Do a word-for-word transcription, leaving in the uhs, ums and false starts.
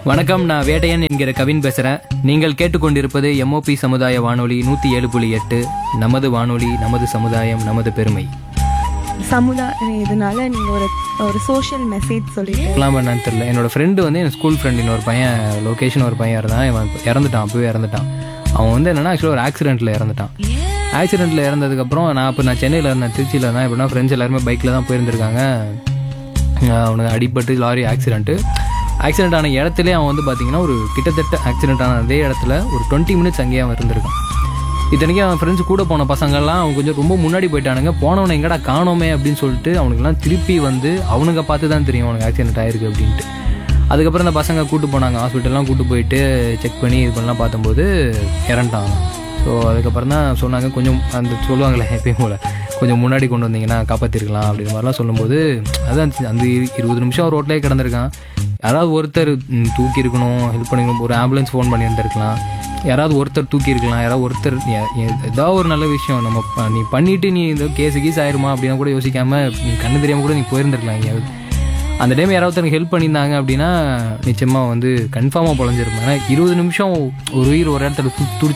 வணக்கம், நான் வேட்டையன் என்கிற கவின் பேசுகிறேன். நீங்கள் கேட்டுக்கொண்டிருப்பது எம்ஓபி சமுதாய வானொலி நூற்றி ஏழு புள்ளி எட்டு. நமது வானொலி, நமது சமுதாயம், நமது பெருமை. சமுதாய இதனால நீங்கள் ஒரு ஒரு சோஷியல் மெசேஜ் சொல்லிட்டு எல்லாம் என்னன்னு தெரியல. என்னோட ஃப்ரெண்டு வந்து என் ஸ்கூல் ஃப்ரெண்டு, இன்னொரு பையன் லொக்கேஷன் ஒரு பையன் இருந்தான். இவன் இறந்துட்டான், அப்பவே இறந்துட்டான். அவன் வந்து என்னென்னா ஆக்சுவலாக ஒரு ஆக்சிடெண்ட்டில் இறந்துட்டான். ஆக்சிடெண்ட்டில் இறந்ததுக்கப்புறம் நான் இப்போ நான் சென்னையில் இருந்தேன், திருச்சியில் இருந்தேன். எப்படின்னா ஃப்ரெண்ட்ஸ் எல்லாருமே பைக்கில் தான் போயிருந்துருக்காங்க. அவனுக்கு அடிபட்டு லாரி ஆக்சிடெண்ட்டு. ஆக்சிடென்ட் ஆன இடத்துலேயே அவன் வந்து பார்த்தீங்கன்னா ஒரு கிட்டத்தட்ட ஆக்சிடென்ட் ஆன அதே இடத்துல ஒரு டுவெண்ட்டி மினிட்ஸ் அங்கேயே அவன் இருந்திருக்கான். இத்தனைக்கும் அவன் ஃப்ரெண்ட்ஸ் கூட போன பசங்கள்லாம் அவன் கொஞ்சம் ரொம்ப முன்னாடி போயிட்டானுங்க. போனவனை எங்கடா காணோமே அப்படின்னு சொல்லிட்டு அவனுக்குலாம் திருப்பி வந்து அவனுங்க பார்த்து தான் தெரியும் அவனுக்கு ஆக்சிடென்ட் ஆயிருக்கு அப்படின்ட்டு. அதுக்கப்புறம் இந்த பசங்க கூட்டு போனாங்க, ஹாஸ்பிட்டல்லாம் கூட்டு போயிட்டு செக் பண்ணி இது பண்ணலாம் பார்த்தம்போது இறந்துட்டான். ஸோ அதுக்கப்புறம் தான் சொன்னாங்க, கொஞ்சம் அந்த சொல்லுவாங்களே எப்பயும் போல், கொஞ்சம் முன்னாடி கொண்டு வந்தீங்கன்னா காப்பாற்றிருக்கலாம் அப்படின்ற மாதிரிலாம் சொல்லும்போது, அதுதான் அந்த இருபது நிமிஷம் ரோட்லேயே கிடந்திருக்கான். யாராவது ஒருத்தர் தூக்கி இருக்கணும், ஹெல்ப் பண்ணிக்கணும். ஒரு ஆம்புலன்ஸ் ஃபோன் பண்ணி இருந்திருக்கலாம், யாராவது ஒருத்தர் தூக்கி இருக்கலாம், யாராவது ஒருத்தர் ஏதாவது ஒரு நல்ல விஷயம் நம்ம நீ பண்ணிவிட்டு நீ இந்த கேஸு கீஸ் ஆயிருமா அப்படின்னா கூட யோசிக்காமல் நீ கண்ணு தெரியாமல் கூட நீ போயிருந்துருக்கலாம் எங்கேயாவது. அந்த டைம் யாராவது எனக்கு ஹெல்ப் பண்ணியிருந்தாங்க அப்படின்னா நிச்சயமாக வந்து கன்ஃபார்மாக பொழஞ்சிருப்பேன். ஏன்னா இருபது நிமிஷம் ஒரு உயிர் ஒரு இடத்துல துடிச்சு